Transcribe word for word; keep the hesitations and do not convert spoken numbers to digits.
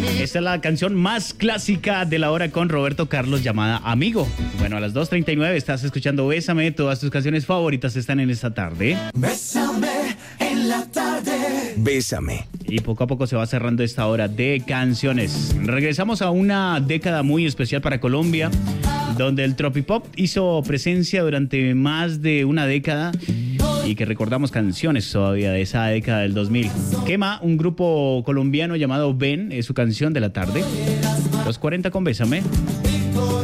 Esta es la canción más clásica de la hora con Roberto Carlos llamada Amigo. Bueno, a las dos treinta y nueve estás escuchando Bésame. Todas tus canciones favoritas están en esta tarde. Bésame en la tarde. Bésame. Y poco a poco se va cerrando esta hora de canciones. Regresamos a una década muy especial para Colombia, donde el tropipop hizo presencia durante más de una década y que recordamos canciones todavía de esa década del dos mil. Quema, un grupo colombiano llamado Ben, es su canción de la tarde. dos cuarenta con Bésame.